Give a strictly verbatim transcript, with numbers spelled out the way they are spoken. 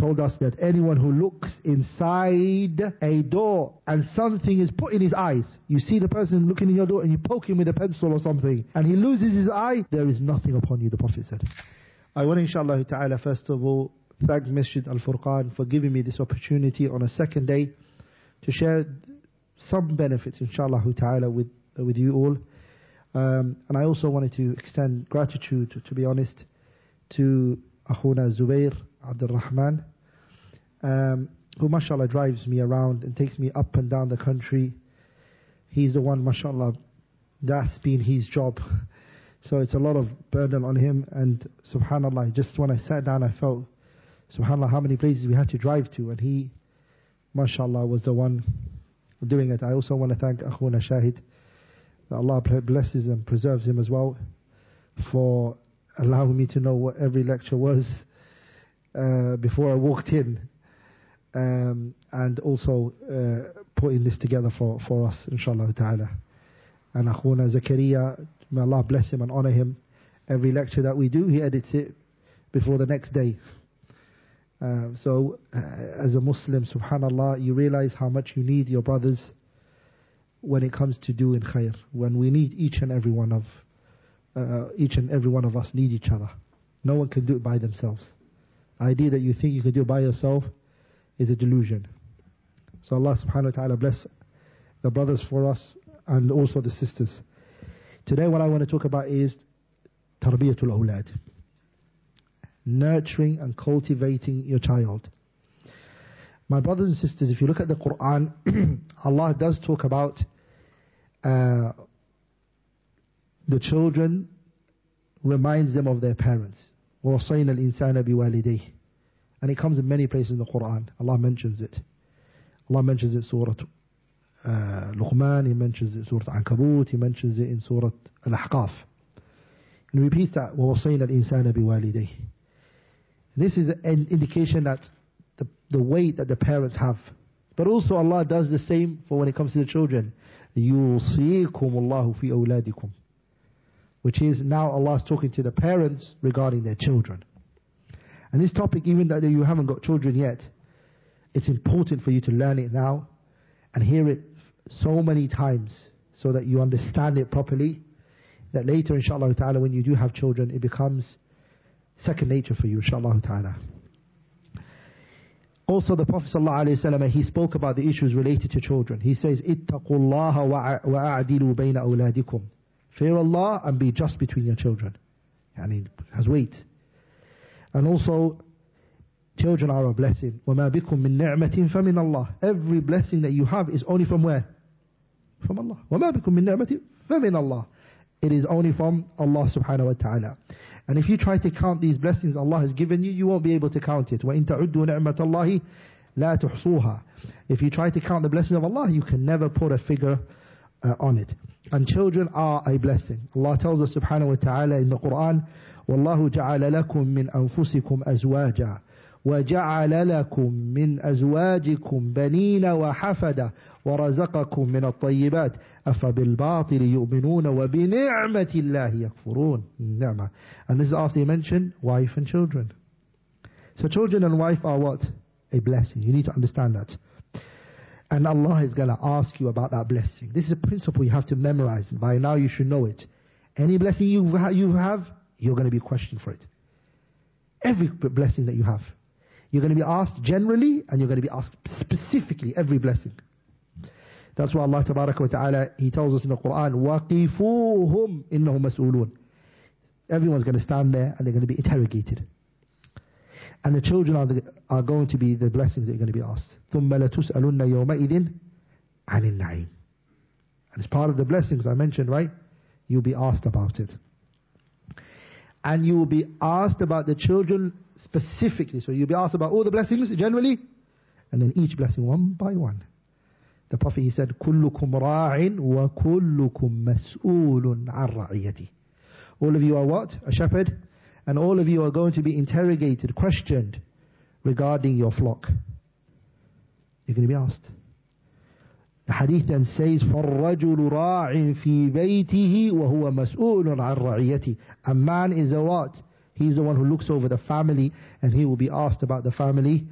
told us that anyone who looks inside a door and something is put in his eyes, you see the person looking in your door and you poke him with a pencil or something, and he loses his eye, there is nothing upon you, the Prophet said. I want to, inshallah ta'ala, first of all, thank Masjid Al Furqan for giving me this opportunity on a second day to share some benefits, inshallah ta'ala, with, uh, with you all. Um, and I also wanted to extend gratitude, to, to be honest, to Akhuna Zubair Abdul Rahman, um, who mashallah drives me around and takes me up and down the country. He's the one, mashallah, that's been his job. So it's a lot of burden on him, and subhanallah, just when I sat down I felt, subhanallah, how many places we had to drive to, and he, mashallah, was the one doing it. I also want to thank Akhuna Shahid, that Allah blesses and preserves him as well, for allowing me to know what every lecture was uh, before I walked in, um, and also uh, putting this together for, for us, inshallah ta'ala. And Akhuna Zakaria, may Allah bless him and honor him. Every lecture that we do, he edits it before the next day. Uh, so uh, as a Muslim, subhanallah, you realize how much you need your brothers when it comes to doing khair. When we need each and every one of uh, each and every one of us need each other. No one can do it by themselves. The idea that you think you can do it by yourself is a delusion. So Allah subhanahu wa ta'ala bless the brothers for us and also the sisters. Today what I want to talk about is tarbiyatul awlad, nurturing and cultivating your child. My brothers and sisters, if you look at the Quran, Allah does talk about uh, the children, reminds them of their parents. وَوَصَّيْنَا الْإِنسَانَ بِوَالِدَيْهِ. And it comes in many places in the Quran. Allah mentions it. Allah mentions it in Surah uh, Luqman, He mentions it in Surah Ankabut, He mentions it in Surah Al-Ahqaf. And He repeats that, وَوَصَّيْنَا الْإِنسَانَ بِوَالِدَيْهِ. This is an indication that the, the weight that the parents have. But also Allah does the same for when it comes to the children. يُوصِيكُمُ اللَّهُ فِي أَوْلَادِكُمْ. Which is now Allah is talking to the parents regarding their children. And this topic, even though you haven't got children yet, it's important for you to learn it now and hear it so many times so that you understand it properly, that later inshallah ta'ala when you do have children it becomes second nature for you, inshallah ta'ala. Also the Prophet sallallahu alayhi wa sallam, he spoke about the issues related to children. He says, اتقوا الله وأعدلوا بين أولادكم. Fear Allah and be just between your children. Yani, has weight. And also, children are a blessing. وَمَا بِكُم مِّن نِعْمَةٍ فَمِنَ اللَّهِ. Every blessing that you have is only from where? From Allah. وَمَا بِكُم مِّن نِعْمَةٍ فَمِنَ اللَّهِ. It is only from Allah subhanahu wa ta'ala. And if you try to count these blessings Allah has given you, you won't be able to count it. وَإِن تَعُدُّوا نِعْمَةَ اللَّهِ لَا تُحْصُوهَا. If you try to count the blessings of Allah, you can never put a figure uh, on it. And children are a blessing. Allah tells us subhanahu wa ta'ala in the Quran, وَاللَّهُ جَعَلَ لَكُم مِّنْ أَنفُسِكُمْ أَزْوَاجًا وَجَعَلَ لَكُم مِّنْ أَزْوَاجِكُمْ بَنِينَ وَحَفَدًا وَرَزَقَكُم مِّنَ الطَّيِّبَاتِ أَفَبِالْبَاطِلِ يُؤْمِنُونَ وَبِنِعْمَةِ اللَّهِ يَكْفُرُونَ. Ni'mah. And this is after he mentioned wife and children. So children and wife are what? A blessing. You need to understand that. And Allah is going to ask you about that blessing. This is a principle you have to memorize. By now you should know it. Any blessing you you have, you're going to be questioned for it. Every blessing that you have. You're going to be asked generally, and you're going to be asked specifically every blessing. That's why Allah tabaraka wa ta'ala, He tells us in the Quran, وَقِفُوهُمْ إِنَّهُمْ مَسْئُولُونَ. Everyone's going to stand there and they're going to be interrogated. And the children are, the, are going to be the blessings that you're going to be asked. ثُمَّ لَتُسْأَلُنَّ يَوْمَئِذٍ عَنِ النَّعِيمِ. And it's part of the blessings I mentioned, right? You'll be asked about it. And you will be asked about the children specifically. So you'll be asked about all the blessings generally, and then each blessing one by one. The Prophet, he said, كُلُّكُمْ رَاعٍ وَكُلُّكُمْ مَسْئُولٌ عَنْ رَعِيَّتِهِ. All of you are what? A shepherd. And all of you are going to be interrogated, questioned regarding your flock. You're going to be asked. The hadith then says, فَالرَّجُلُ رَاعٍ فِي بَيْتِهِ وَهُوَ مَسْئُولٌ عَنْ رَعِيَّتِهِ. A man is a what? He's the one who looks over the family, and he will be asked about the family